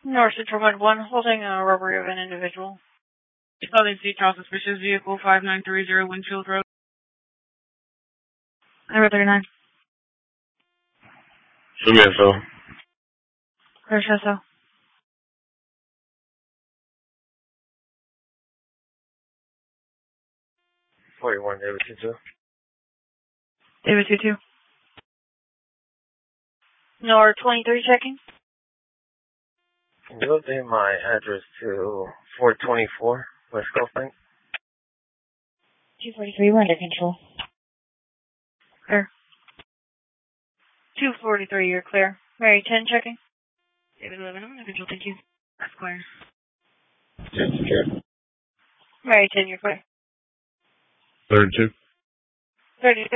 North Central Med 1, holding a robbery of an individual. Southern Sea Charles suspicious vehicle 5930 Winfield Road. Number 39. Show me info. Clear so. 41 David 22. David 22. North 23 checking. Can you update my address to 424 West Gulf Bank? 243, we're under control. Clear. 243, you're clear. Mary 10 checking. David 11, I'm under control, thank you. That's clear. Mary 10, you're clear. 32. 32.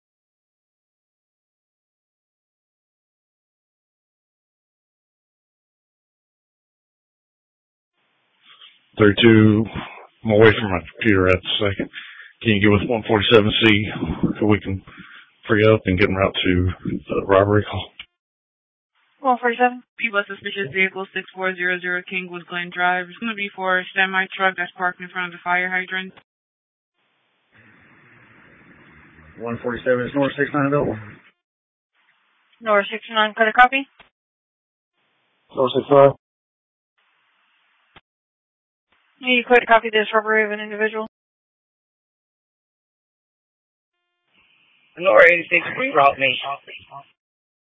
I'm away from my computer at the second. Can you give us 147C so we can free up and get en route to the robbery call? 147. P-Bus suspicious vehicle 6400 Kingwood Glen Drive. It's going to be for a semi-truck that's parked in front of the fire hydrant. 147 is North 69 available. North 69, cut a copy. North 69. You could copy this robbery of an individual. North 86, route me.